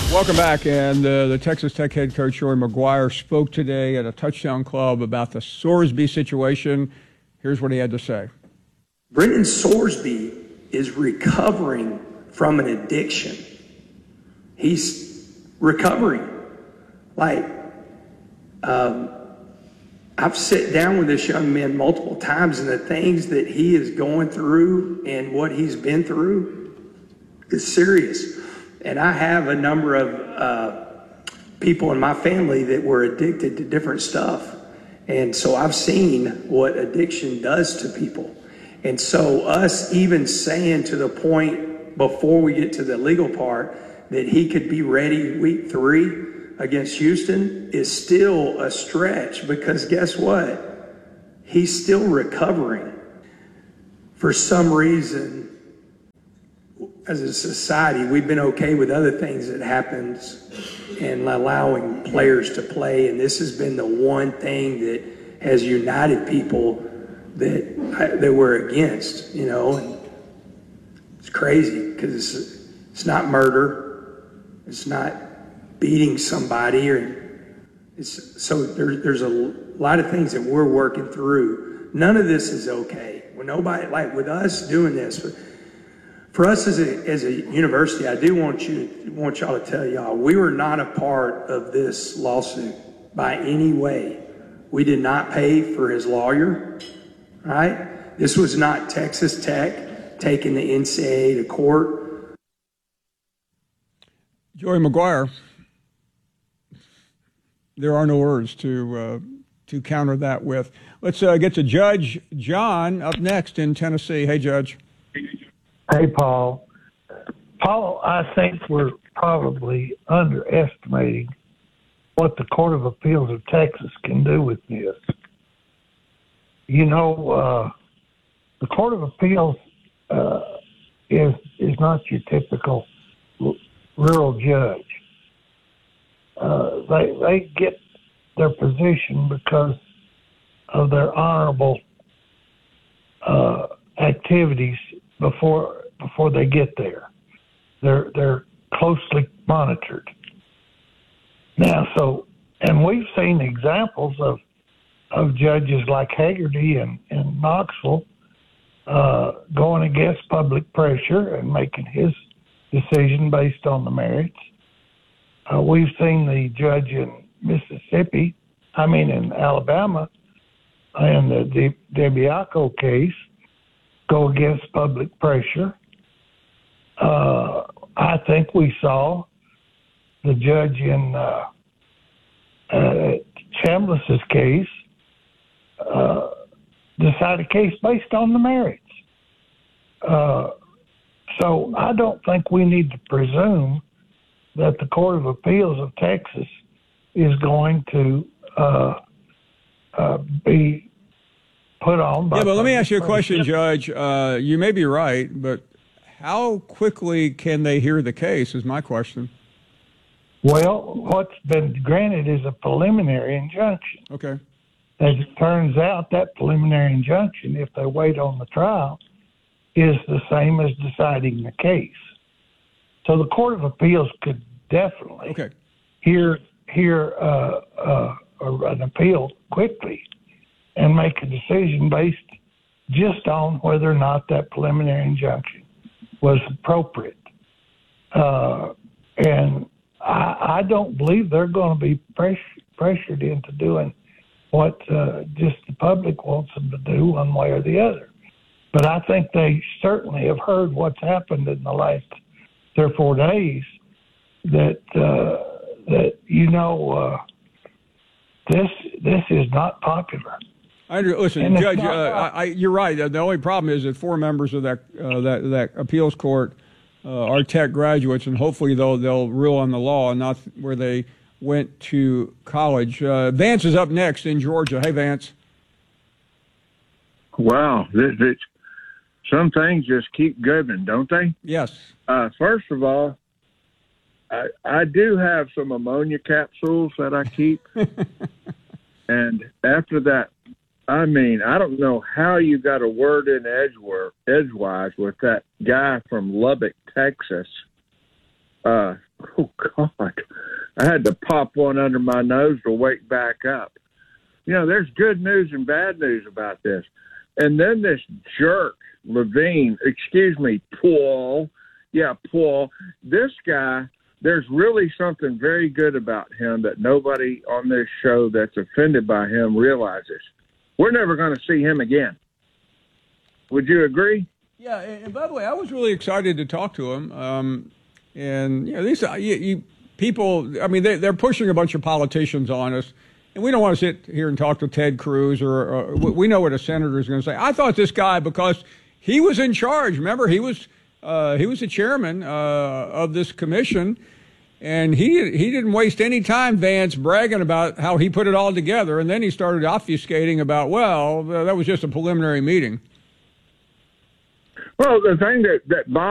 Welcome back. And the Texas Tech head coach, Joey McGuire, spoke today at a Touchdown Club about the Sorsby situation. Here's what he had to say. Brendan Sorsby is recovering from an addiction. He's recovering. I've sat down with this young man multiple times, and the things that he is going through and what he's been through is serious. And I have a number of people in my family that were addicted to different stuff. And so I've seen what addiction does to people. And so us even saying to the point before we get to the legal part that he could be ready week 3 against Houston is still a stretch, because guess what? He's still recovering. For some reason, as a society, we've been okay with other things that happens and allowing players to play. And this has been the one thing that has united people that we're against, And it's crazy because it's not murder. It's not beating somebody, so there's a lot of things that we're working through. None of this is okay. When nobody, like with us doing this, for us as a university, I do want y'all to tell y'all, we were not a part of this lawsuit by any way. We did not pay for his lawyer, right? This was not Texas Tech taking the NCAA to court. Joey McGuire, there are no words to counter that with. Let's get to Judge John up next in Tennessee. Hey, Judge. Hey, Paul. Paul, I think we're probably underestimating what the Court of Appeals of Texas can do with this. The Court of Appeals is not your typical rural judge. They get their position because of their honorable activities before they get there. They're closely monitored. Now, and we've seen examples of judges like Haggerty and Knoxville going against public pressure and making his decision based on the merits. We've seen the judge in in Alabama, in the DeBiaco case, go against public pressure. I think we saw the judge in Chambliss's case decide a case based on the merits. So I don't think we need to presume that the Court of Appeals of Texas is going to be put on by... Yeah, but let me ask you a question, Judge. You may be right, but how quickly can they hear the case is my question. Well, what's been granted is a preliminary injunction. Okay. As it turns out, that preliminary injunction, if they wait on the trial, is the same as deciding the case. So the Court of Appeals could definitely hear an appeal quickly and make a decision based just on whether or not that preliminary injunction was appropriate. And I don't believe they're going to be pressured into doing what just the public wants them to do one way or the other. But I think they certainly have heard what's happened in the last 3 or 4 days that this is not popular. Listen, Judge, you're right. The only problem is that 4 members of that appeals court are Tech graduates, and hopefully they'll rule on the law and not where they went to college. Vance is up next in Georgia. Hey, Vance. Wow, some things just keep giving, don't they? Yes. First of all, I do have some ammonia capsules that I keep. And after that, I don't know how you got a word in edgewise with that guy from Lubbock, Texas. oh, God. I had to pop one under my nose to wake back up. You know, there's good news and bad news about this. And then this jerk, Paul. Yeah, Paul. This guy, there's really something very good about him that nobody on this show that's offended by him realizes. We're never going to see him again. Would you agree? Yeah, and by the way, I was really excited to talk to him. And, you know, these people, I mean, they're pushing a bunch of politicians on us. And we don't want to sit here and talk to Ted Cruz or we know what a senator is going to say. I thought this guy, because he was in charge, remember, he was the chairman of this commission, and he didn't waste any time, Vance, bragging about how he put it all together, and then he started obfuscating about, well, that was just a preliminary meeting. Well, the thing that Bob